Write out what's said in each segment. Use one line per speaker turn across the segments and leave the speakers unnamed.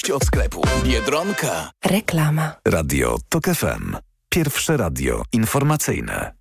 Od sklepu Biedronka.
Reklama.
Radio TOK FM. Pierwsze radio informacyjne.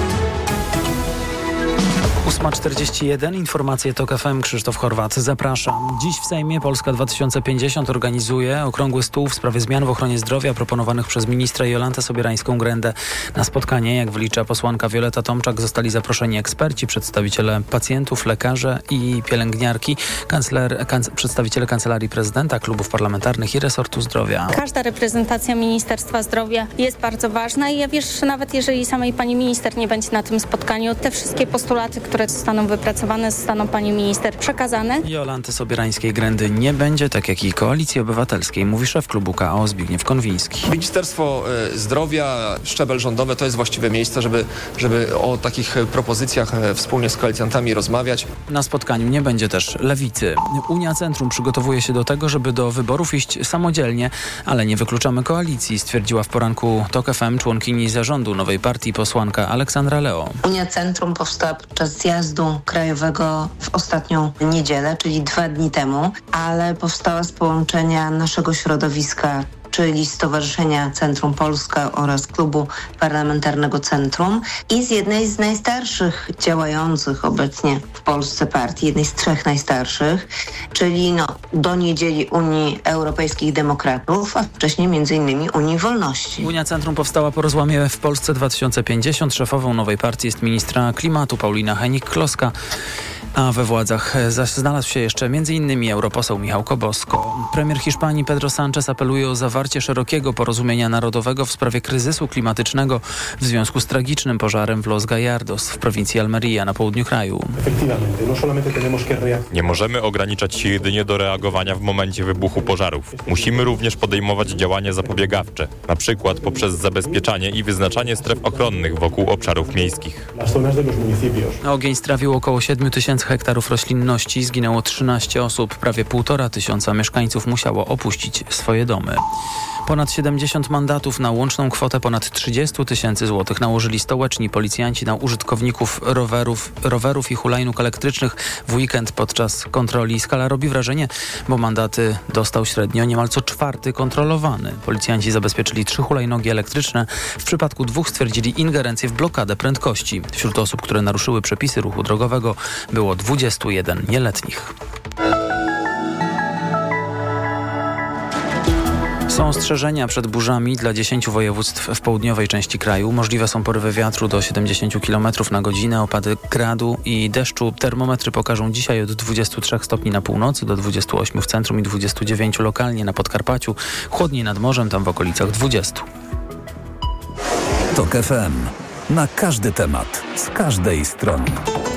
8:41. Informacje TOK FM. Krzysztof Horwat. Zapraszam. Dziś w Sejmie Polska 2050 organizuje okrągły stół w sprawie zmian w ochronie zdrowia proponowanych przez ministra Jolantę Sobierańską-Grędę. Na spotkanie, jak wlicza posłanka Wioleta Tomczak, zostali zaproszeni eksperci, przedstawiciele pacjentów, lekarze i pielęgniarki, przedstawiciele Kancelarii Prezydenta, klubów parlamentarnych i resortu zdrowia.
Każda reprezentacja Ministerstwa Zdrowia jest bardzo ważna i ja wiesz, nawet jeżeli samej pani minister nie będzie na tym spotkaniu, te wszystkie postulaty, które zostaną wypracowane, zostaną pani minister przekazane.
Jolanty Sobierańskiej-Grędy nie będzie, tak jak i Koalicji Obywatelskiej, mówi szef klubu KO Zbigniew Konwiński.
Ministerstwo Zdrowia, szczebel rządowy to jest właściwe miejsce, żeby o takich propozycjach wspólnie z koalicjantami rozmawiać.
Na spotkaniu nie będzie też Lewicy. Unia Centrum przygotowuje się do tego, żeby do wyborów iść samodzielnie, ale nie wykluczamy koalicji, stwierdziła w poranku TOK FM członkini zarządu nowej partii posłanka Aleksandra Leo.
Unia Centrum powstała podczas zjazdu krajowego w ostatnią niedzielę, czyli 2 dni temu, ale powstała z połączenia naszego środowiska, czyli Stowarzyszenia Centrum Polska oraz Klubu Parlamentarnego Centrum i z jednej z najstarszych działających obecnie w Polsce partii, jednej z 3 najstarszych, czyli do niedzieli Unii Europejskich Demokratów, a wcześniej m.in. Unii Wolności.
Unia Centrum powstała po rozłamie w Polsce 2050. Szefową nowej partii jest ministra klimatu Paulina Hennig-Kloska. A we władzach znalazł się jeszcze m.in. europoseł Michał Kobosko. Premier Hiszpanii Pedro Sánchez apeluje o zawarcie szerokiego porozumienia narodowego w sprawie kryzysu klimatycznego w związku z tragicznym pożarem w Los Gallardos w prowincji Almería na południu kraju.
Nie możemy ograniczać się jedynie do reagowania w momencie wybuchu pożarów. Musimy również podejmować działania zapobiegawcze, na przykład poprzez zabezpieczanie i wyznaczanie stref ochronnych wokół obszarów miejskich.
Ogień strawił około 7 000 hektarów roślinności, zginęło 13 osób, prawie 1,5 mieszkańców musiało opuścić swoje domy. Ponad 70 mandatów na łączną kwotę ponad 30 000 złotych nałożyli stołeczni policjanci na użytkowników rowerów i hulajnóg elektrycznych w weekend podczas kontroli. Skala robi wrażenie, bo mandaty dostał średnio niemal co 4. kontrolowany. Policjanci zabezpieczyli 3 hulajnogi elektryczne. W przypadku 2 stwierdzili ingerencję w blokadę prędkości. Wśród osób, które naruszyły przepisy ruchu drogowego, było 21 nieletnich. Są ostrzeżenia przed burzami dla 10 województw w południowej części kraju. Możliwe są porywy wiatru do 70 km na godzinę, opady gradu i deszczu. Termometry pokażą dzisiaj od 23 stopni na północy do 28 w centrum i 29 lokalnie na Podkarpaciu. Chłodniej nad morzem, tam w okolicach 20.
TOK FM. Na każdy temat, z każdej strony.